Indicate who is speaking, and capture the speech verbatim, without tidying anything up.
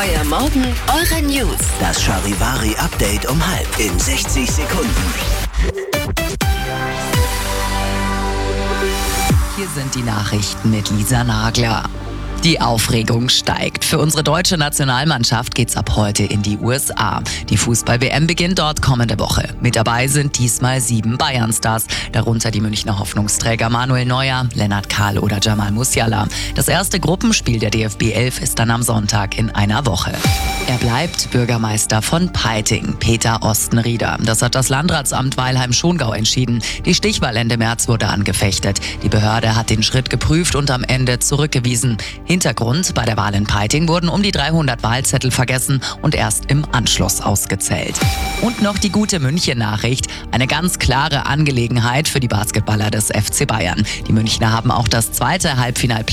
Speaker 1: Euer Morgen, eure News.
Speaker 2: Das Charivari-Update um halb in sechzig Sekunden.
Speaker 3: Hier sind die Nachrichten mit Lisa Nagler. Die Aufregung steigt. Für unsere deutsche Nationalmannschaft geht's ab heute in die U S A. Die Fußball-W M beginnt dort kommende Woche. Mit dabei sind diesmal sieben Bayern-Stars, darunter die Münchner Hoffnungsträger Manuel Neuer, Lennart Kahl oder Jamal Musiala. Das erste Gruppenspiel der D F B elf ist dann am Sonntag in einer Woche. Er bleibt Bürgermeister von Peiting, Peter Ostenrieder. Das hat das Landratsamt Weilheim-Schongau entschieden. Die Stichwahl Ende März wurde angefechtet. Die Behörde hat den Schritt geprüft und am Ende zurückgewiesen. Hintergrund: Bei der Wahl in Peiting wurden um die dreihundert Wahlzettel vergessen und erst im Anschluss ausgezählt. Und noch die gute München-Nachricht. Eine ganz klare Angelegenheit für die Basketballer des F C Bayern. Die Münchner haben auch das zweite Halbfinal